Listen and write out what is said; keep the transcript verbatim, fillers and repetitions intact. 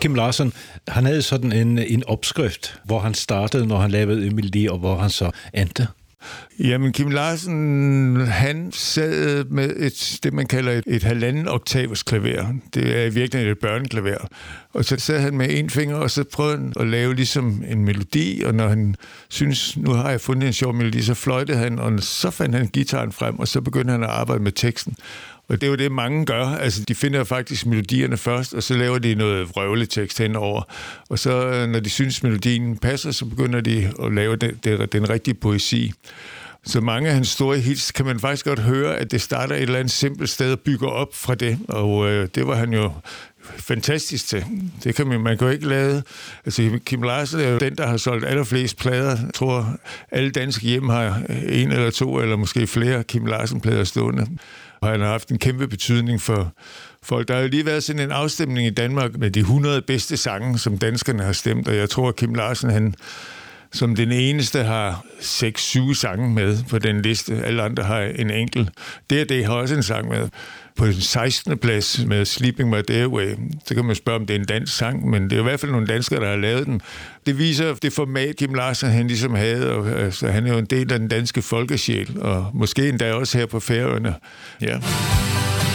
Kim Larsen, han havde sådan en, en opskrift, hvor han startede, når han lavede en melodi, og hvor han så endte. Jamen, Kim Larsen, han sad med et, det, man kalder et, et halvanden oktavers klaver. Det er i virkeligheden et børneklaver. Og så sad han med en finger, og så prøvede han at lave ligesom en melodi, og når han synes, nu har jeg fundet en sjov melodi, så fløjtede han, og så fandt han gitaren frem, og så begyndte han at arbejde med teksten. Og det er jo det, mange gør. Altså, de finder faktisk melodierne først, og så laver de noget vrøvletekst henover. Og så, når de synes, melodien passer, så begynder de at lave den, den rigtige poesi. Så mange af hans store hits kan man faktisk godt høre, at det starter et eller andet simpelt sted og bygger op fra det. Og øh, det var han jo fantastisk til. Det kan man, man kan jo ikke lade. Altså, Kim Larsen er jo den, der har solgt allerflest plader. Jeg tror, alle danske hjem har en eller to, eller måske flere Kim Larsen-plader stående. Og han har haft en kæmpe betydning for folk. Der har jo lige været sådan en afstemning i Danmark med de hundrede bedste sange, som danskerne har stemt, og jeg tror, at Kim Larsen, han som den eneste har seks syv sange med på den liste. Alle andre har en enkelt. D og D har også en sang med. På den sekstende plads med Sleeping My Day Away. Så kan man spørge, om det er en dansk sang, men det er i hvert fald nogle danskere, der har lavet den. Det viser det format, Kim Larsen han ligesom havde, og altså, han er jo en del af den danske folkesjæl, og måske endda også her på Færøerne. Ja.